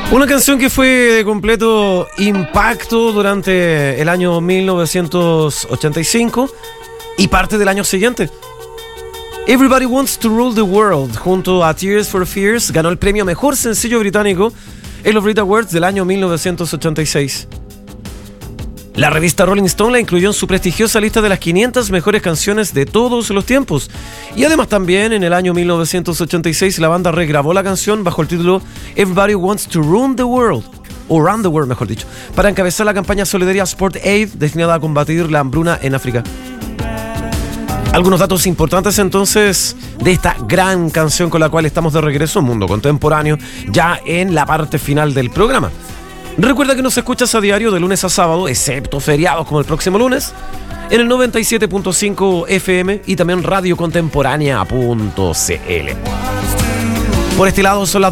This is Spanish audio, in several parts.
Una canción que fue de completo impacto durante el año 1985 y parte del año siguiente. Everybody Wants to Rule the World, junto a Tears for Fears, ganó el premio a Mejor Sencillo Británico en los Brit Awards del año 1986. La revista Rolling Stone la incluyó en su prestigiosa lista de las 500 mejores canciones de todos los tiempos. Y además también en el año 1986 la banda regrabó la canción bajo el título Everybody Wants to Run the World, o Run the World mejor dicho, para encabezar la campaña solidaria Sport Aid destinada a combatir la hambruna en África. Algunos datos importantes entonces de esta gran canción con la cual estamos de regreso en Mundo Contemporáneo, ya en la parte final del programa. Recuerda que nos escuchas a diario de lunes a sábado, excepto feriados como el próximo lunes, en el 97.5 FM y también radiocontemporánea.cl. Por este lado son las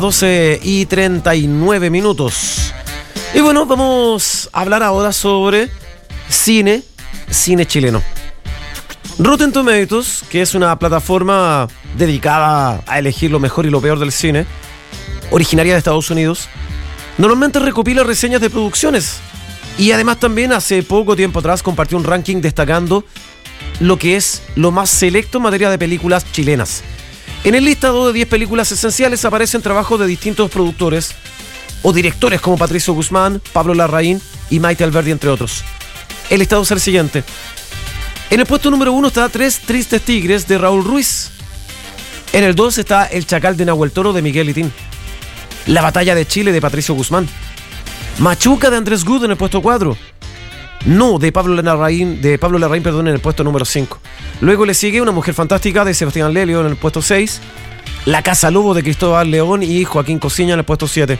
12:39. Y bueno, vamos a hablar ahora sobre cine chileno. Rotten Tomatoes, que es una plataforma dedicada a elegir lo mejor y lo peor del cine, originaria de Estados Unidos, normalmente recopila reseñas de producciones y además también hace poco tiempo atrás compartió un ranking destacando lo que es lo más selecto en materia de películas chilenas. En el listado de 10 películas esenciales aparecen trabajos de distintos productores o directores como Patricio Guzmán, Pablo Larraín y Maite Alberdi, entre otros. El listado es el siguiente. En el puesto número 1 está Tres Tristes Tigres de Raúl Ruiz. En el 2 está El Chacal de Nahuel Toro de Miguel Litín. La Batalla de Chile de Patricio Guzmán. Machuca de Andrés Good en el puesto 4. No, de Pablo Larraín, en el puesto número 5. Luego le sigue Una Mujer Fantástica de Sebastián Lelio en el puesto 6. La Casa Lobo de Cristóbal León y Joaquín Cosiña en el puesto 7.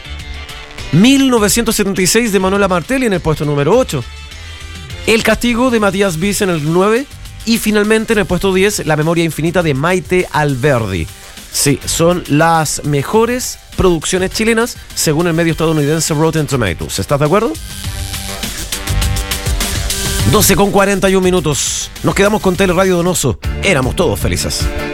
1976 de Manuela Martelli en el puesto número 8. El Castigo de Matías Bis en el 9. Y finalmente en el puesto 10, La Memoria Infinita de Maite Alberdi. Sí, son las mejores producciones chilenas según el medio estadounidense Rotten Tomatoes. ¿Estás de acuerdo? 12:41. Nos quedamos con Teleradio Donoso. Éramos todos felices.